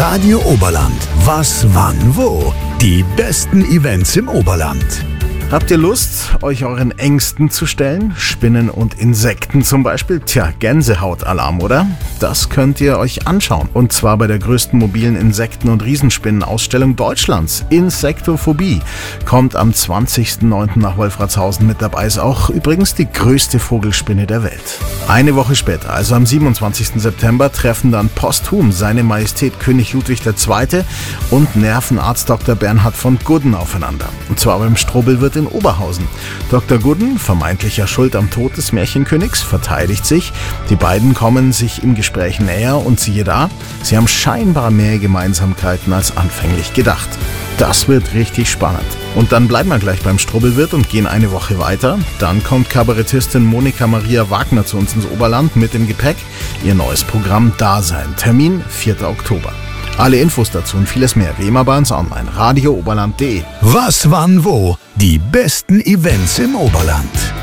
Radio Oberland. Was, wann, wo? Die besten Events im Oberland. Habt ihr Lust, euch euren Ängsten zu stellen? Spinnen und Insekten zum Beispiel? Tja, Gänsehautalarm, oder? Das könnt ihr euch anschauen. Und zwar bei der größten mobilen Insekten- und Riesenspinnenausstellung Deutschlands. Insektophobie kommt am 20.09. nach Wolfratshausen mit dabei. Ist auch übrigens die größte Vogelspinne der Welt. Eine Woche später, also am 27. September, treffen dann posthum seine Majestät König Ludwig II. Und Nervenarzt Dr. Bernhard von Gudden aufeinander. Und zwar beim Strobelwirt in Oberhausen. Dr. Gudden, vermeintlicher Schuld am Tod des Märchenkönigs, verteidigt sich. Die beiden kommen sich im Gespräch näher und siehe da, sie haben scheinbar mehr Gemeinsamkeiten als anfänglich gedacht. Das wird richtig spannend. Und dann bleiben wir gleich beim Strobelwirt und gehen eine Woche weiter. Dann kommt Kabarettistin Monika Maria Wagner zu uns ins Oberland mit dem Gepäck. Ihr neues Programm Dasein. Termin 4. Oktober. Alle Infos dazu und vieles mehr wie immer bei uns online. radiooberland.de. Was, wann, wo? Die besten Events im Oberland.